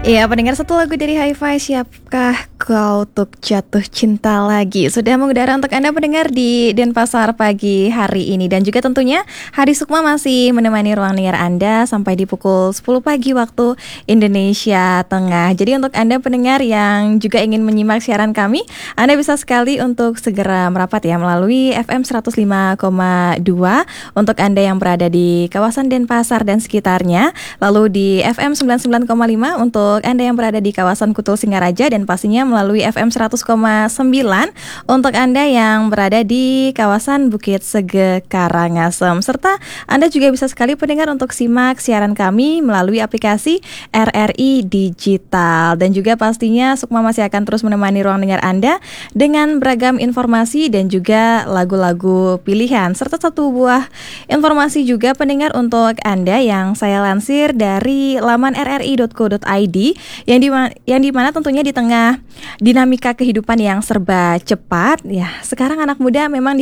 Iya, pendengar satu lagu dari Hi-Fi, siapkah kau untuk jatuh cinta lagi? Sudah mengudara untuk Anda pendengar di Denpasar pagi hari ini. Dan juga tentunya Hari Sukma masih menemani ruang dengar Anda sampai di pukul 10 pagi waktu Indonesia Tengah. Jadi untuk Anda pendengar yang juga ingin menyimak siaran kami, Anda bisa sekali untuk segera merapat ya melalui FM 105,2 untuk Anda yang berada di kawasan Denpasar dan sekitarnya. Lalu di FM 99,5 untuk Anda yang berada di kawasan Kutul Singaraja, dan pastinya melalui FM 100,9 untuk Anda yang berada di kawasan Bukit Sege Karangasem. Serta Anda juga bisa sekali pendengar untuk simak siaran kami melalui aplikasi RRI Digital. Dan juga pastinya Sukma masih akan terus menemani ruang dengar Anda dengan beragam informasi dan juga lagu-lagu pilihan. Serta satu buah informasi juga pendengar untuk Anda yang saya lansir dari laman rri.co.id yang dimana tentunya di tengah dinamika kehidupan yang serba cepat ya, sekarang anak muda memang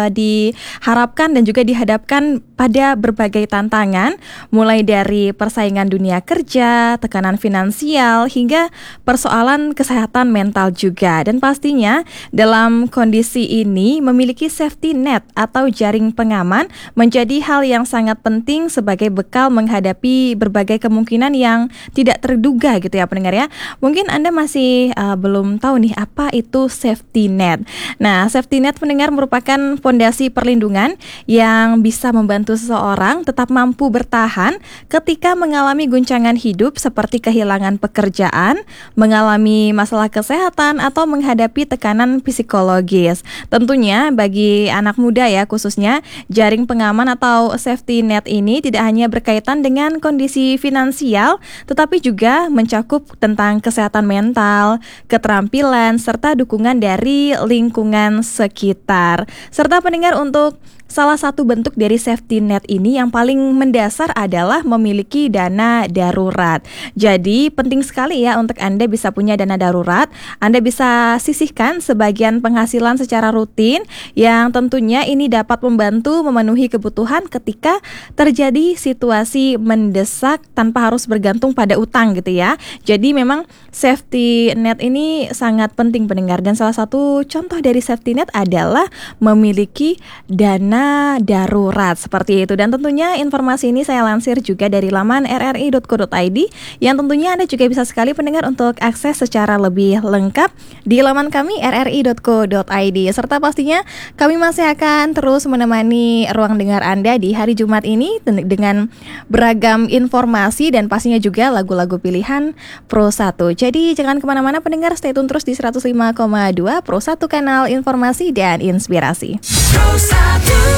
diharapkan dan juga dihadapkan pada berbagai tantangan, mulai dari persaingan dunia kerja, tekanan finansial, hingga persoalan kesehatan mental juga. Dan pastinya dalam kondisi ini memiliki safety net atau jaring pengaman menjadi hal yang sangat penting sebagai bekal menghadapi berbagai kemungkinan yang tidak terduga gitu ya pendengar ya. Mungkin Anda masih belum tahu nih apa itu safety net. Nah, safety net pendengar merupakan fondasi perlindungan yang bisa membantu seseorang tetap mampu bertahan ketika mengalami guncangan hidup seperti kehilangan pekerjaan, mengalami masalah kesehatan, atau menghadapi tekanan psikologis. Tentunya bagi anak muda ya khususnya, jaring pengaman atau safety net ini tidak hanya berkaitan dengan kondisi finansial, tetapi juga mencakup tentang kesehatan mental, keterampilan, serta dukungan dari lingkungan sekitar. Serta pendengar, untuk salah satu bentuk dari safety net ini yang paling mendasar adalah memiliki dana darurat. Jadi penting sekali ya untuk Anda bisa punya dana darurat. Anda bisa sisihkan sebagian penghasilan secara rutin yang tentunya ini dapat membantu memenuhi kebutuhan ketika terjadi situasi mendesak tanpa harus bergantung pada utang gitu ya. Jadi memang safety net ini sangat penting pendengar, dan salah satu contoh dari safety net adalah memiliki dana darurat seperti itu. Dan tentunya informasi ini saya lansir juga dari laman rri.co.id yang tentunya Anda juga bisa sekali pendengar untuk akses secara lebih lengkap di laman kami rri.co.id. Serta pastinya kami masih akan terus menemani ruang dengar Anda di hari Jumat ini dengan beragam informasi dan pastinya juga lagu-lagu pilihan Pro 1. Jadi jangan kemana-mana pendengar, stay tune terus di 105,2 Pro 1, kanal informasi dan inspirasi. Pro 1.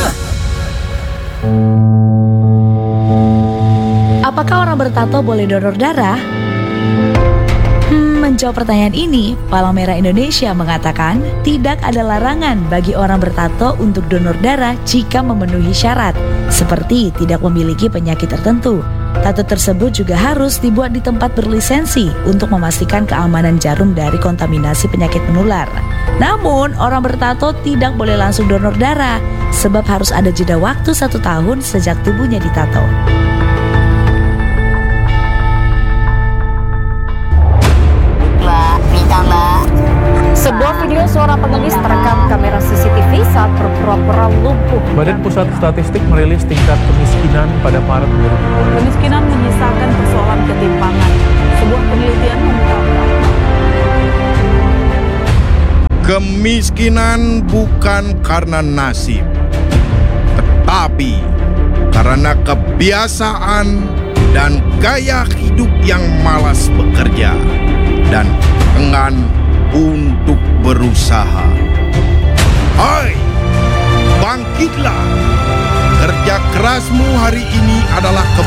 Apakah orang bertato boleh donor darah? Menjawab pertanyaan ini, Palang Merah Indonesia mengatakan tidak ada larangan bagi orang bertato untuk donor darah jika memenuhi syarat, seperti tidak memiliki penyakit tertentu. Tato tersebut juga harus dibuat di tempat berlisensi untuk memastikan keamanan jarum dari kontaminasi penyakit menular. Namun, orang bertato tidak boleh langsung donor darah, sebab harus ada jeda waktu 1 tahun sejak tubuhnya ditato. Sebuah video seorang pengemis terekam kamera CCTV saat berpura-pura lumpuh. Badan Pusat Statistik merilis tingkat kemiskinan pada Maret 2020. Kemiskinan menyisakan persoalan ketimpangan. Sebuah penelitian mengungkapkan kemiskinan bukan karena nasib, tetapi karena kebiasaan dan gaya hidup yang malas bekerja dan enggan untuk berusaha. Hai, bangkitlah! Kerja kerasmu hari ini adalah